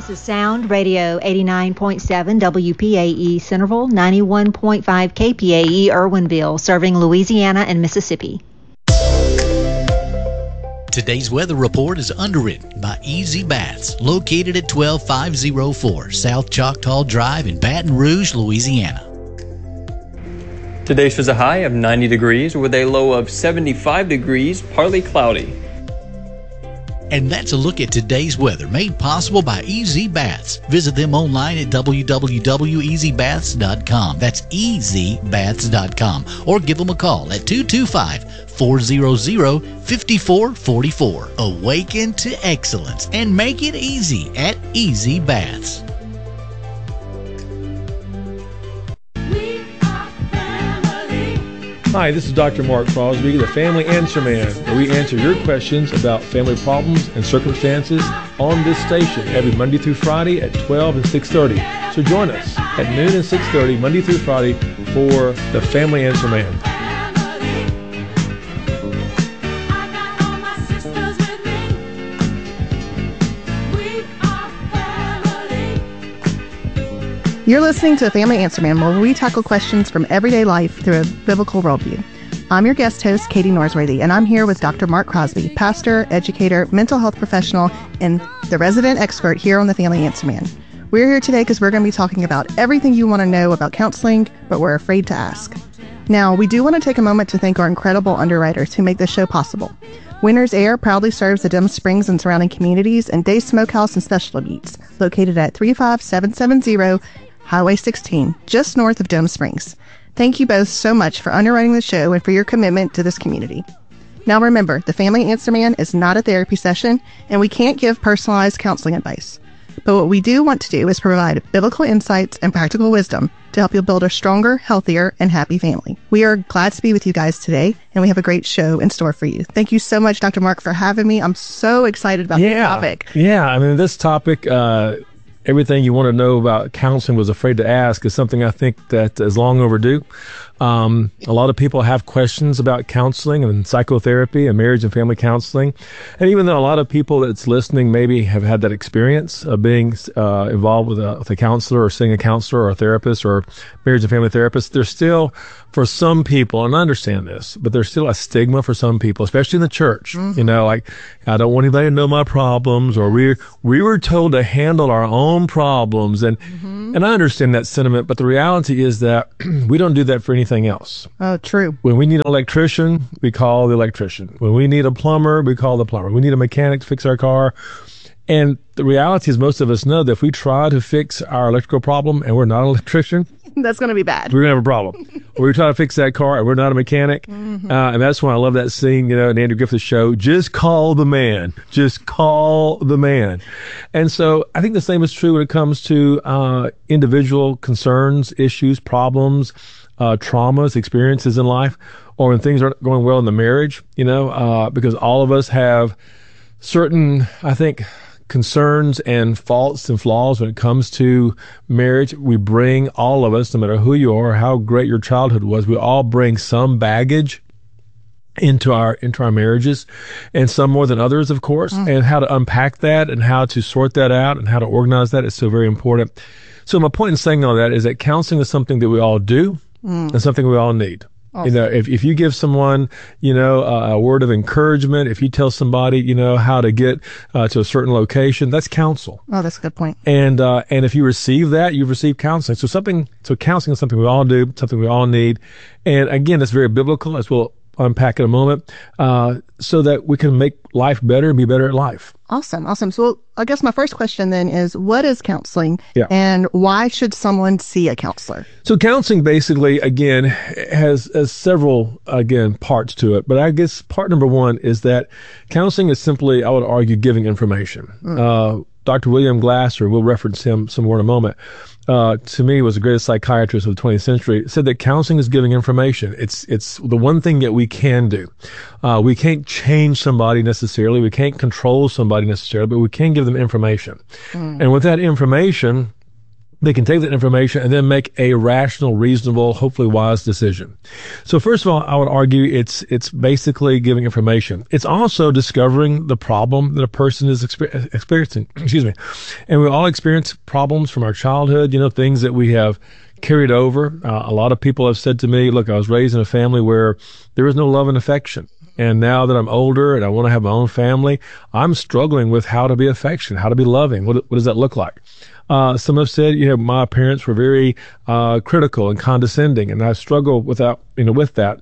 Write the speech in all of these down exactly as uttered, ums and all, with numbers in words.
This is Sound Radio eighty-nine point seven W P A E Centerville, ninety-one point five K P A E Irwinville, serving Louisiana and Mississippi. Today's weather report is underwritten by Easy Baths, located at twelve five oh four South Choctaw Drive in Baton Rouge, Louisiana. Today shows a high of ninety degrees with a low of seventy-five degrees, partly cloudy. And that's a look at today's weather, made possible by Easy Baths. Visit them online at w w w dot easy baths dot com. That's easy baths dot com. Or give them a call at two two five, four hundred, five four four four. Awaken to excellence and make it easy at Easy Baths. Hi, this is Doctor Mark Crosby, the Family Answer Man, where we answer your questions about family problems and circumstances on this station every Monday through Friday at twelve and six thirty. So join us at noon and six thirty, Monday through Friday, for the Family Answer Man. You're listening to the Family Answer Man, where we tackle questions from everyday life through a biblical worldview. I'm your guest host, Katie Norsworthy, and I'm here with Doctor Mark Crosby, pastor, educator, mental health professional, and the resident expert here on the Family Answer Man. We're here today because we're going to be talking about everything you want to know about counseling, but we're afraid to ask. Now, we do want to take a moment to thank our incredible underwriters who make this show possible. Winners Air proudly serves the Denham Springs and surrounding communities, and Dave's Smokehouse and Specialty Meats, located at three five seven seven zero Highway sixteen, just north of Denham Springs. Thank you both so much for underwriting the show and for your commitment to this community. Now remember, the Family Answer Man is not a therapy session, and we can't give personalized counseling advice. But what we do want to do is provide biblical insights and practical wisdom to help you build a stronger, healthier, and happy family. We are glad to be with you guys today, and we have a great show in store for you. Thank you so much, Doctor Mark, for having me. I'm so excited about yeah. this topic. Yeah, I mean, this topic... Uh, Everything you want to know about counseling, was afraid to ask, is something I think that is long overdue. Um, a lot of people have questions about counseling and psychotherapy and marriage and family counseling. And even though a lot of people that's listening maybe have had that experience of being uh, involved with a, with a counselor or seeing a counselor or a therapist or marriage and family therapist, there's still, for some people, and I understand this, but there's still a stigma for some people, especially in the church. Mm-hmm. You know, like, I don't want anybody to know my problems, or we we were told to handle our own problems. And, mm-hmm. and I understand that sentiment, but the reality is that we don't do that for anything else. Oh, true. When we need an electrician, we call the electrician. When we need a plumber, we call the plumber. We need a mechanic to fix our car. And the reality is, most of us know that if we try to fix our electrical problem and we're not an electrician, that's going to be bad. We're going to have a problem. Or we try to fix that car and we're not a mechanic. Mm-hmm. Uh, and that's why I love that scene, you know, in Andy Griffith's show, just call the man. Just call the man. And so I think the same is true when it comes to uh, individual concerns, issues, problems, uh, traumas, experiences in life, or when things aren't going well in the marriage, you know, uh, because all of us have certain, I think, concerns and faults and flaws when it comes to marriage. We bring, all of us, no matter who you are, how great your childhood was, we all bring some baggage into our into our marriages, and some more than others, of course. Mm. And how to unpack that and how to sort that out and how to organize that is so very important. So my point in saying all that is that counseling is something that we all do mm. and something we all need. Awesome. You know, if, if you give someone, you know, uh, a word of encouragement, if you tell somebody, you know, how to get uh, to a certain location, that's counsel. Oh, that's a good point. And uh, and if you receive that, you've received counseling. So something, so counseling is something we all do, something we all need. And again, it's very biblical, as we'll unpack in a moment, uh, so that we can make life better and be better at life. Awesome. Awesome. So I guess my first question then is, what is counseling yeah. and why should someone see a counselor? So counseling basically, again, has, has several, again, parts to it. But I guess part number one is that counseling is simply, I would argue, giving information. Mm. Uh, Doctor William Glasser, we'll reference him some more in a moment, uh, to me was the greatest psychiatrist of the twentieth century, said that counseling is giving information. It's it's the one thing that we can do. Uh, we can't change somebody necessarily. We can't control somebody necessarily, but we can give them information. Mm. And with that information, they can take that information and then make a rational, reasonable, hopefully wise decision. So first of all, I would argue it's it's basically giving information. It's also discovering the problem that a person is exper- experiencing. Excuse me. And we all experience problems from our childhood, you know, things that we have carried over. Uh, a lot of people have said to me, look, I was raised in a family where there was no love and affection. And now that I'm older and I want to have my own family, I'm struggling with how to be affectionate, how to be loving. What, what does that look like? Uh, some have said, you know, my parents were very uh, critical and condescending, and I struggle without, you know, with that.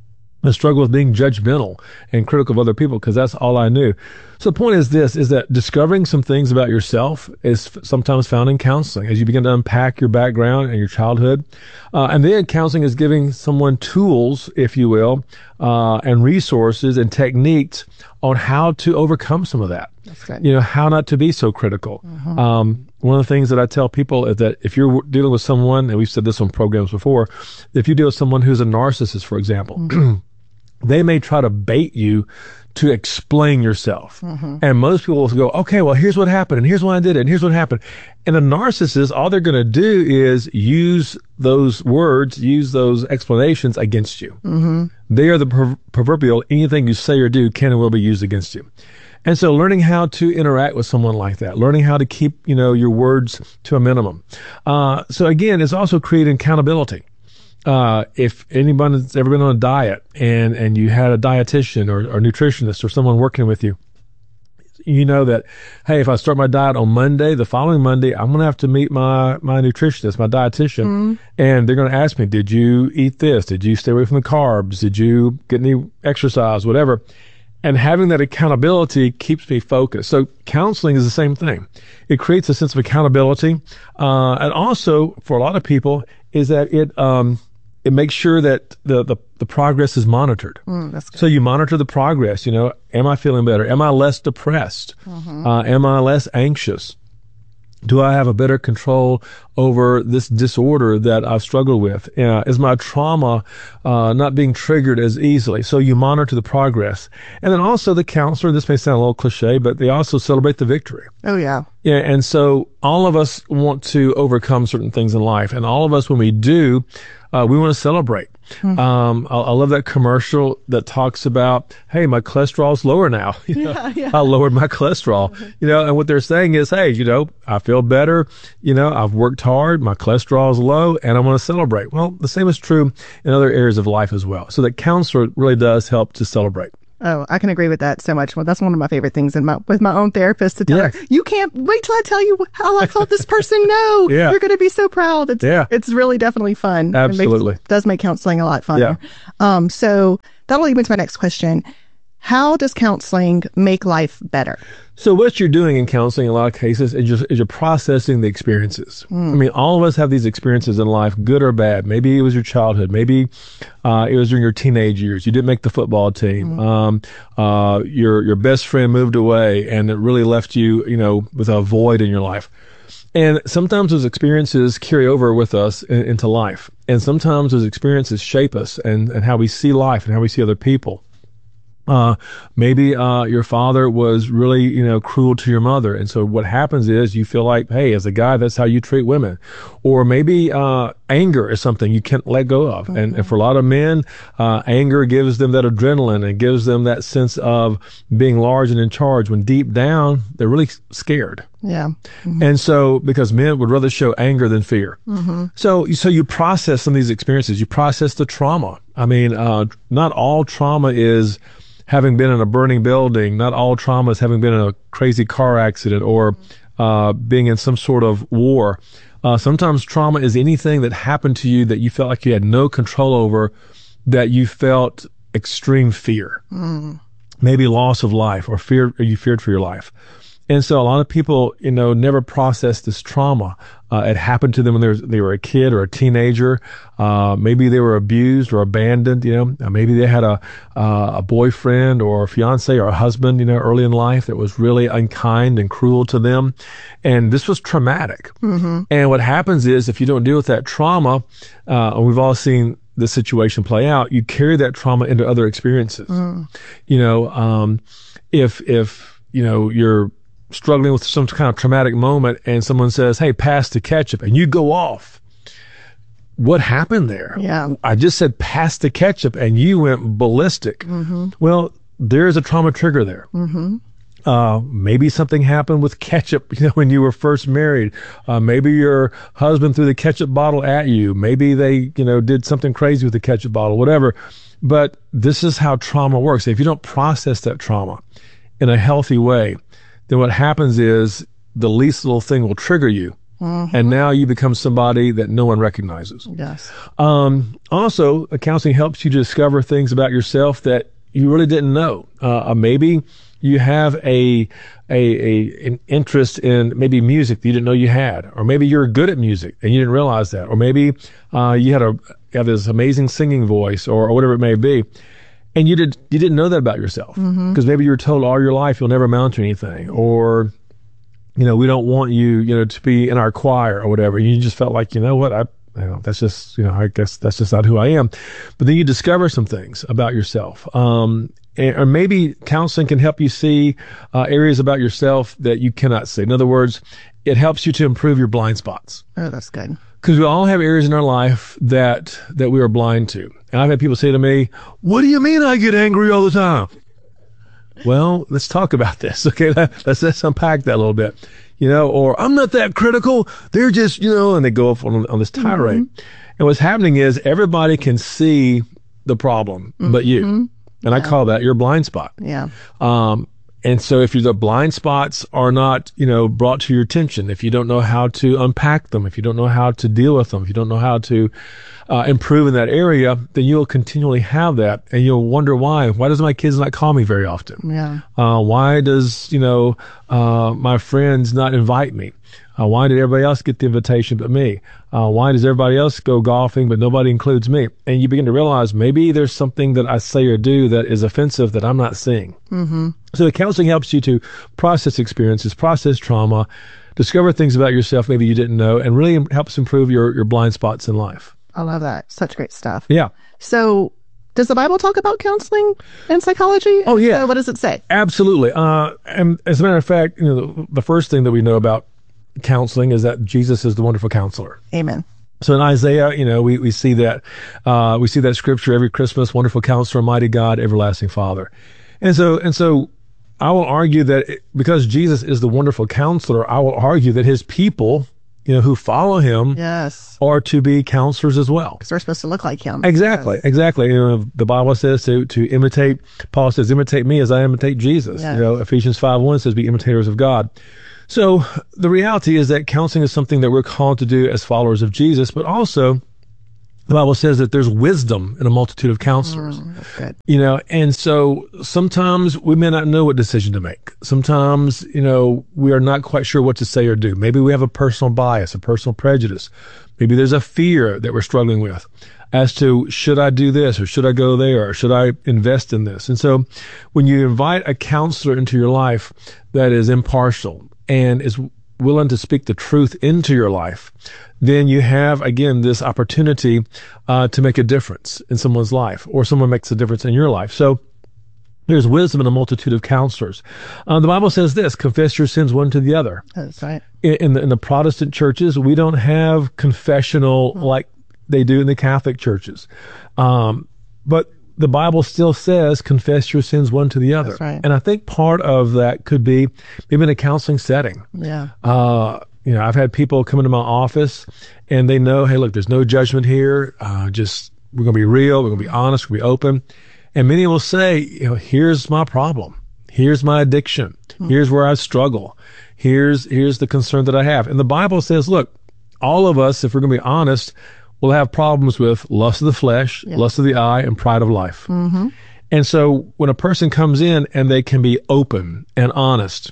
I struggle with being judgmental and critical of other people because that's all I knew. So the point is this, is that discovering some things about yourself is f- sometimes found in counseling as you begin to unpack your background and your childhood. Uh, and then counseling is giving someone tools, if you will, uh, and resources and techniques on how to overcome some of that. That's good. You know, how not to be so critical. Mm-hmm. Um, one of the things that I tell people is that if you're dealing with someone, and we've said this on programs before, if you deal with someone who's a narcissist, for example, mm-hmm. they may try to bait you to explain yourself. Mm-hmm. And most people will go, okay, well, here's what happened, and here's why I did it, and here's what happened. And a narcissist, all they're going to do is use those words, use those explanations against you. Mm-hmm. They are the per- proverbial, anything you say or do can and will be used against you. And so learning how to interact with someone like that, learning how to keep, you know, your words to a minimum. Uh, so again, it's also creating accountability. Uh, if anybody's ever been on a diet and, and you had a dietitian or, or nutritionist or someone working with you, you know that, hey, if I start my diet on Monday, the following Monday, I'm going to have to meet my, my nutritionist, my dietitian, mm-hmm. and they're going to ask me, did you eat this? Did you stay away from the carbs? Did you get any exercise? Whatever. And having that accountability keeps me focused. So counseling is the same thing. It creates a sense of accountability. Uh, and also for a lot of people is that it, um, it makes sure that the, the, the progress is monitored. Mm, that's good. So you monitor the progress, you know, am I feeling better? Am I less depressed? Mm-hmm. Uh, am I less anxious? Do I have a better control over this disorder that I've struggled with? Uh, is my trauma uh, not being triggered as easily? So you monitor the progress. And then also the counselor, this may sound a little cliche, but they also celebrate the victory. Oh, yeah. Yeah, and so all of us want to overcome certain things in life. And all of us, when we do, uh, we want to celebrate. Mm-hmm. Um, I, I love that commercial that talks about, hey, my cholesterol's lower now. You know, yeah, yeah. I lowered my cholesterol. Mm-hmm. You know, and what they're saying is, hey, you know, I feel better. You know, I've worked hard. My cholesterol is low, and I want to celebrate. Well, the same is true in other areas of life as well. So that counselor really does help to celebrate. Oh, I can agree with that so much. Well, that's one of my favorite things in my, with my own therapist to tell yeah. her, you can't wait till I tell you how I felt this person know. Yeah. You're going to be so proud. It's, yeah. it's really definitely fun. Absolutely. It makes, does make counseling a lot fun. Yeah. Um, so that'll lead me to my next question. How does counseling make life better? So what you're doing in counseling in a lot of cases is, just, is you're processing the experiences. Mm. I mean, all of us have these experiences in life, good or bad. Maybe it was your childhood. Maybe uh, it was during your teenage years. You didn't make the football team. Mm. Um, uh, your your best friend moved away, and it really left you, you know, with a void in your life. And sometimes those experiences carry over with us in, into life. And sometimes those experiences shape us and, and how we see life and how we see other people. Uh, maybe, uh, your father was really, you know, cruel to your mother. And so what happens is you feel like, hey, as a guy, that's how you treat women. Or maybe, uh, anger is something you can't let go of. Mm-hmm. And, and for a lot of men, uh, anger gives them that adrenaline and gives them that sense of being large and in charge when deep down, they're really scared. Yeah. Mm-hmm. And so, because men would rather show anger than fear. Mm-hmm. So, so you process some of these experiences. You process the trauma. I mean, uh, not all trauma is having been in a burning building. Not all trauma is having been in a crazy car accident or uh, being in some sort of war. Uh, sometimes trauma is anything that happened to you that you felt like you had no control over, that you felt extreme fear. Mm. Maybe loss of life or fear, or you feared for your life. And so a lot of people, you know, never process this trauma. Uh, it happened to them when they were, they were a kid or a teenager. Uh, maybe they were abused or abandoned, you know. Uh, maybe they had a, uh, a boyfriend or a fiance or a husband, you know, early in life that was really unkind and cruel to them. And this was traumatic. Mm-hmm. And what happens is if you don't deal with that trauma, uh, and we've all seen the situation play out, you carry that trauma into other experiences. Mm. You know, um, if, if, you know, you're struggling with some kind of traumatic moment and someone says, hey, pass the ketchup, and you go off. What happened there? Yeah. I just said pass the ketchup and you went ballistic. Mm-hmm. Well, there's a trauma trigger there. Mm-hmm. Uh, maybe something happened with ketchup, you know, when you were first married. Uh, maybe your husband threw the ketchup bottle at you. Maybe they, you know, did something crazy with the ketchup bottle, whatever. But this is how trauma works. If you don't process that trauma in a healthy way, then what happens is the least little thing will trigger you. Mm-hmm. And now you become somebody that no one recognizes. Yes. Um, also, counseling helps you to discover things about yourself that you really didn't know. Uh, maybe you have a, a, a, an interest in maybe music that you didn't know you had, or maybe you're good at music and you didn't realize that, or maybe, uh, you had a, you have this amazing singing voice or, or whatever it may be. And you did, you didn't know that about yourself because mm-hmm. maybe you were told all your life you'll never amount to anything, or, you know, we don't want you, you know, to be in our choir or whatever. You just felt like, you know what, I, you know, that's just, you know, I guess that's just not who I am. But then you discover some things about yourself. Um, and, or maybe counseling can help you see uh, areas about yourself that you cannot see. In other words, it helps you to improve your blind spots. Oh, that's good. Because we all have areas in our life that, that we are blind to. And I've had people say to me, what do you mean I get angry all the time? Well, let's talk about this. Okay. Let's, let's unpack that a little bit, you know, or I'm not that critical. They're just, you know, and they go off on, on this tirade. Mm-hmm. And what's happening is everybody can see the problem, mm-hmm. but you, and yeah. I call that your blind spot. Yeah. Um, and so if the blind spots are not, you know, brought to your attention, if you don't know how to unpack them, if you don't know how to deal with them, if you don't know how to uh, improve in that area, then you'll continually have that, and you'll wonder why. Why does my kids not call me very often? Yeah. Uh, why does, you know, uh, my friends not invite me? Uh, why did everybody else get the invitation but me? Uh, why does everybody else go golfing but nobody includes me? And you begin to realize maybe there's something that I say or do that is offensive that I'm not seeing. Mm-hmm. So the counseling helps you to process experiences, process trauma, discover things about yourself maybe you didn't know, and really helps improve your, your blind spots in life. I love that. Such great stuff. Yeah. So does the Bible talk about counseling and psychology? Oh, yeah. So what does it say? Absolutely. Uh, and as a matter of fact, you know, the, the first thing that we know about counseling is that Jesus is the wonderful counselor. Amen. So in Isaiah, you know, we, we see that, uh, we see that scripture every Christmas, wonderful counselor, mighty God, everlasting Father. And so, and so I will argue that it, because Jesus is the wonderful counselor, I will argue that his people, you know, who follow him, yes, are to be counselors as well. Because they're supposed to look like him. Exactly, yes. exactly. You know, the Bible says to, to imitate, Paul says, imitate me as I imitate Jesus. Yes. You know, Ephesians five one says, be imitators of God. So the reality is that counseling is something that we're called to do as followers of Jesus, but also the Bible says that there's wisdom in a multitude of counselors. Mm, that's good. You know, and so sometimes we may not know what decision to make. Sometimes, you know, we are not quite sure what to say or do. Maybe we have a personal bias, a personal prejudice. Maybe there's a fear that we're struggling with as to, should I do this or should I go there or should I invest in this? And so when you invite a counselor into your life that is impartial and is willing to speak the truth into your life, then you have, again, this opportunity uh, to make a difference in someone's life, or someone makes a difference in your life. So there's wisdom in a multitude of counselors. Uh, the Bible says this, confess your sins one to the other. That's right. In, in, the, in the Protestant churches, we don't have confessional mm-hmm. like they do in the Catholic churches. Um, but the Bible still says, confess your sins one to the other. That's right. And I think part of that could be maybe in a counseling setting. Yeah. Uh, you know, I've had people come into my office and they know, hey, look, there's no judgment here. Uh, just, we're going to be real. We're going to be honest. We're going to be open. And many will say, you know, here's my problem. Here's my addiction. Mm-hmm. Here's where I struggle. Here's, here's the concern that I have. And the Bible says, look, all of us, if we're going to be honest, will have problems with lust of the flesh, yeah. lust of the eye, and pride of life. Mm-hmm. And so when a person comes in and they can be open and honest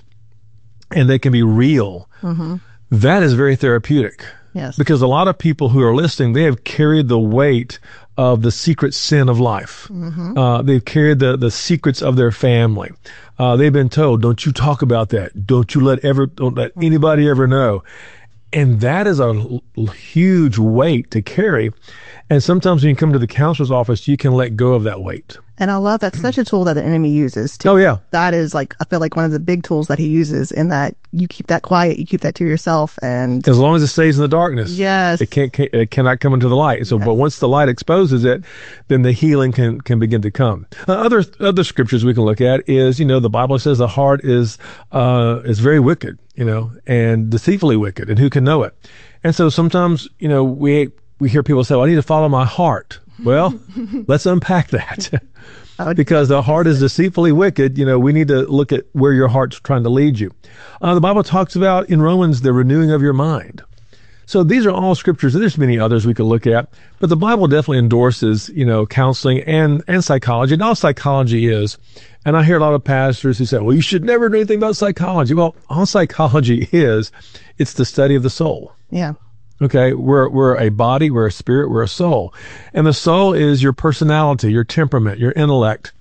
and they can be real, mm-hmm. that is very therapeutic. Yes. Because a lot of people who are listening, they have carried the weight of the secret sin of life. Mm-hmm. Uh, they've carried the, the secrets of their family. Uh, they've been told, don't you talk about that. Don't you let ever, don't let anybody ever know. And that is a l- huge weight to carry. And sometimes when you come to the counselor's office, you can let go of that weight. And I love that's such a tool that the enemy uses too. Oh, yeah. That is like, I feel like one of the big tools that he uses, in that you keep that quiet, you keep that to yourself. And As long as it stays in the darkness. Yes. It can't, can't it cannot come into the light. So, Yes. but once the light exposes it, then the healing can, can begin to come. Uh, other, other scriptures we can look at is, you know, the Bible says the heart is, uh, is very wicked, you know, and deceitfully wicked, and who can know it? And so sometimes, you know, we, we hear people say, well, I need to follow my heart. Well, let's unpack that. Because the heart is deceitfully wicked, you know, we need to look at where your heart's trying to lead you. Uh, the Bible talks about in Romans the renewing of your mind. So these are all scriptures. There's many others we could look at, but the Bible definitely endorses, you know, counseling and, and psychology. And all psychology is, and I hear a lot of pastors who say, well, you should never know anything about psychology. Well, all psychology is, it's the study of the soul. yeah. Okay, we're we're a body, we're a spirit, we're a soul. And the soul is your personality, your temperament, your intellect,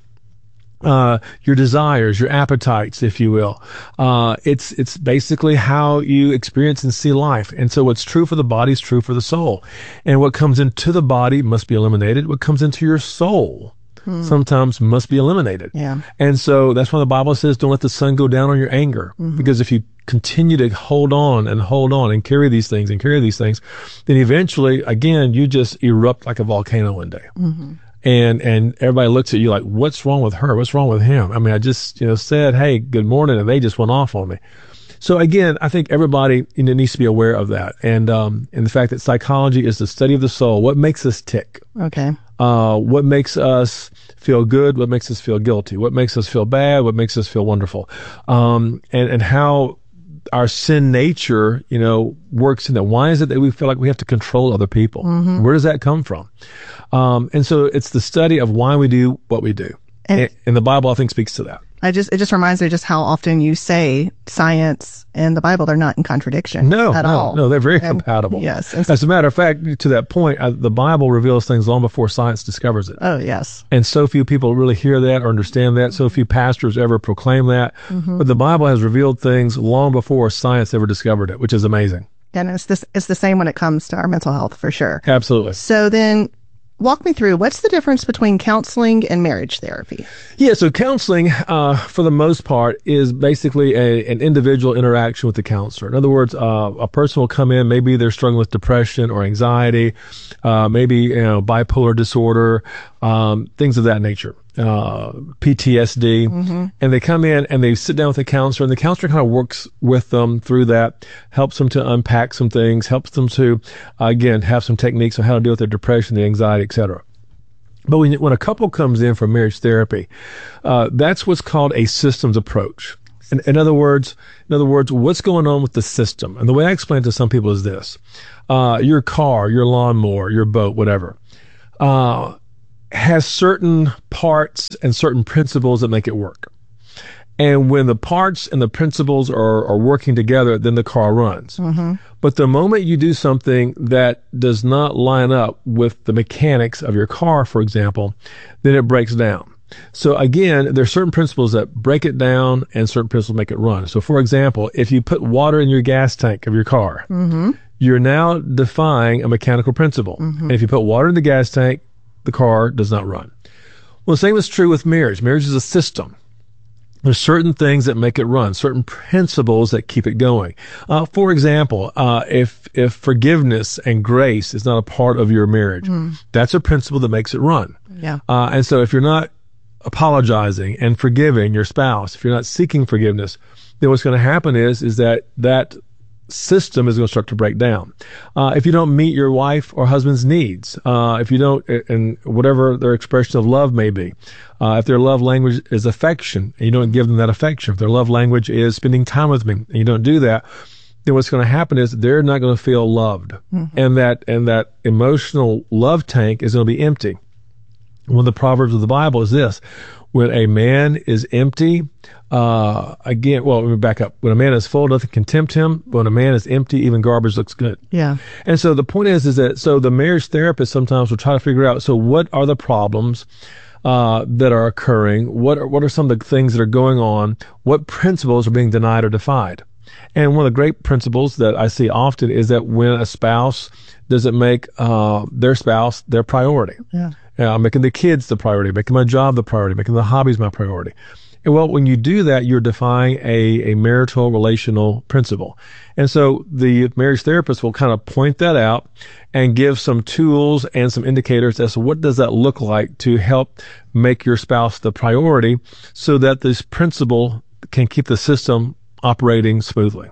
uh, your desires, your appetites, if you will. Uh, it's it's basically how you experience and see life. And so what's true for the body is true for the soul. And what comes into the body must be eliminated. What comes into your soul Hmm. sometimes must be eliminated. Yeah. And so that's why the Bible says, don't let the sun go down on your anger. Mm-hmm. Because if you continue to hold on and hold on and carry these things and carry these things, then eventually, again, you just erupt like a volcano one day. Mm-hmm. And, and everybody looks at you like, what's wrong with her? What's wrong with him? I mean, I just, you know, said, hey, good morning. And they just went off on me. So again, I think everybody, you know, needs to be aware of that. And, um, and the fact that psychology is the study of the soul. What makes us tick? Okay. Uh, what makes us feel good? What makes us feel guilty? What makes us feel bad? What makes us feel wonderful? Um, and, and how our sin nature, you know, works in that. Why is it that we feel like we have to control other people? Mm-hmm. Where does that come from? Um, and so it's the study of why we do what we do. And, and, and the Bible, I think, speaks to that. I just, it just reminds me just how often you say science and the Bible, they're not in contradiction no, at no, all. No, they're very and, compatible. Yes. As a matter of fact, to that point, uh, the Bible reveals things long before science discovers it. Oh, yes. And so few people really hear that or understand that. So few pastors ever proclaim that. Mm-hmm. But the Bible has revealed things long before science ever discovered it, which is amazing. And it's this, it's the same when it comes to our mental health, for sure. Absolutely. So then, walk me through, what's the difference between counseling and marriage therapy? Yeah, so counseling, uh, for the most part, is basically a, an individual interaction with the counselor. In other words, uh, a person will come in, maybe they're struggling with depression or anxiety, uh, maybe, you know, bipolar disorder, um, things of that nature, uh, P T S D. Mm-hmm. And they come in and they sit down with the counselor, and the counselor kind of works with them through that, helps them to unpack some things, helps them to, uh, again, have some techniques on how to deal with their depression, the anxiety, et cetera. But when, when a couple comes in for marriage therapy, uh, that's what's called a systems approach. In, in other words, in other words, what's going on with the system? And the way I explain it to some people is this: uh, your car, your lawnmower, your boat, whatever, uh, has certain parts and certain principles that make it work. And when the parts and the principles are, are working together, then the car runs. Mm-hmm. But the moment you do something that does not line up with the mechanics of your car, for example, then it breaks down. So again, there are certain principles that break it down and certain principles make it run. So for example, if you put water in your gas tank of your car, mm-hmm. you're now defying a mechanical principle. Mm-hmm. And if you put water in the gas tank, the car does not run. Well, the same is true with marriage. Marriage is a system. There's certain things that make it run, certain principles that keep it going. Uh, for example, uh, if, if forgiveness and grace is not a part of your marriage, mm. that's a principle that makes it run. Yeah. Uh, and so if you're not apologizing and forgiving your spouse, if you're not seeking forgiveness, then what's going to happen is, is that that system is going to start to break down. Uh, if you don't meet your wife or husband's needs, uh, if you don't, and whatever their expression of love may be, uh, if their love language is affection and you don't give them that affection, if their love language is spending time with me and you don't do that, then what's going to happen is they're not going to feel loved. Mm-hmm. And that, and that emotional love tank is going to be empty. One of the proverbs of the Bible is this: when a man is empty, uh, again, well, let me back up. When a man is full, nothing can tempt him. But when a man is empty, even garbage looks good. Yeah. And so the point is, is that, so the marriage therapist sometimes will try to figure out, so what are the problems, uh, that are occurring? What are, what are some of the things that are going on? What principles are being denied or defied? And one of the great principles that I see often is that when a spouse doesn't make uh, their spouse their priority. Yeah. Uh, making the kids the priority, making my job the priority, making the hobbies my priority. And well, when you do that, you're defying a, a marital relational principle. And so the marriage therapist will kind of point that out and give some tools and some indicators as to what does that look like to help make your spouse the priority so that this principle can keep the system operating smoothly.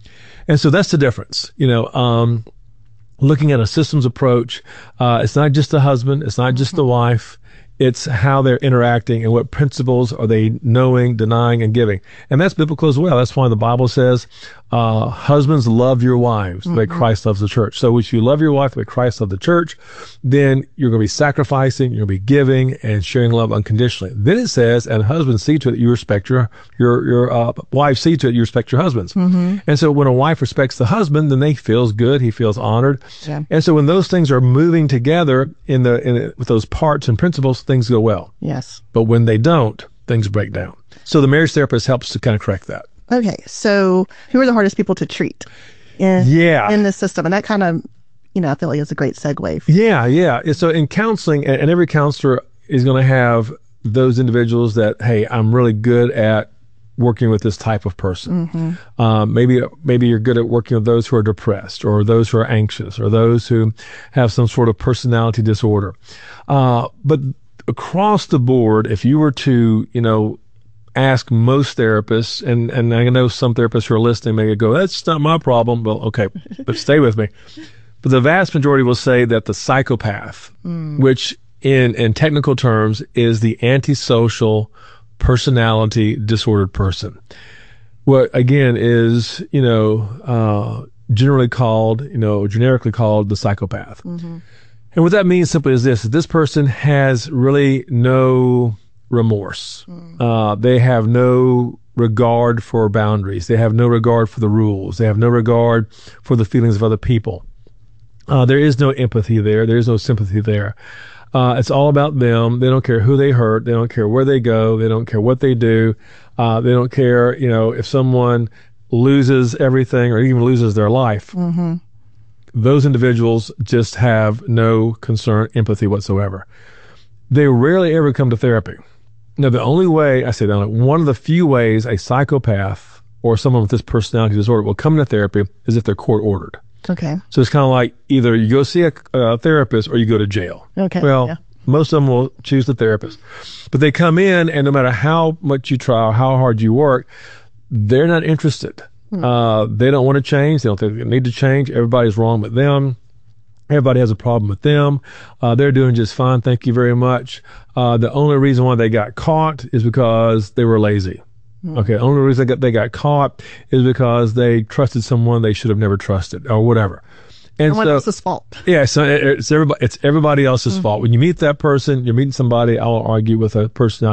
And so that's the difference. You know, um, looking at a systems approach, uh, it's not just the husband, it's not just the wife, it's how they're interacting and what principles are they knowing, denying, and giving. And that's biblical as well. That's why the Bible says, uh, husbands, love your wives the way Christ loves the church. So if you love your wife the way Christ loved the church, then you're going to be sacrificing, you're going to be giving and sharing love unconditionally. Then it says, and husbands, see to it that you respect your, your, your, uh, wives, see to it you respect your husbands. Mm-hmm. And so when a wife respects the husband, then they feels good, he feels honored. Yeah. And so when those things are moving together in the, in it, with those parts and principles, things go well. Yes. But when they don't, things break down. So the marriage therapist helps to kind of correct that. Okay. So who are the hardest people to treat in, Yeah. in this system? And that kind of, you know, I feel like it's a great segue. Yeah, yeah. So in counseling, and, and every counselor is going to have those individuals that, hey, I'm really good at working with this type of person. Mm-hmm. Um, maybe maybe you're good at working with those who are depressed or those who are anxious or those who have some sort of personality disorder. Uh, but across the board, if you were to, you know, ask most therapists, and, and I know some therapists who are listening may go, that's not my problem. Well, okay, but stay with me. But the vast majority will say that the psychopath, mm. which in, in technical terms is the antisocial personality disordered person, what again is, you know, uh, generally called, you know, generically called the psychopath. Mm-hmm. And what that means simply is this, is this person has really no remorse. Mm. Uh, they have no regard for boundaries. They have no regard for the rules. They have no regard for the feelings of other people. Uh, there is no empathy there. There is no sympathy there. Uh, it's all about them. They don't care who they hurt. They don't care where they go. They don't care what they do. Uh, they don't care, you know, if someone loses everything or even loses their life. Mm-hmm. Those individuals just have no concern, empathy whatsoever. They rarely ever come to therapy. Now, the only way, I say that, one of the few ways a psychopath or someone with this personality disorder will come to therapy is if they're court ordered. Okay. So it's kind of like either you go see a, a therapist or you go to jail. Okay. Well, yeah. most of them will choose the therapist. But they come in, and no matter how much you try or how hard you work, they're not interested. Hmm. Uh, they don't want to change. They don't think they need to change. Everybody's wrong with them. Everybody has a problem with them. Uh, they're doing just fine. Thank you very much. Uh, the only reason why they got caught is because they were lazy. Mm. Okay. The only reason they got, they got caught is because they trusted someone they should have never trusted or whatever. And Someone so, else's fault. Yeah. So it, it's everybody, it's everybody else's mm. fault. When you meet that person, you're meeting somebody, I'll argue with a person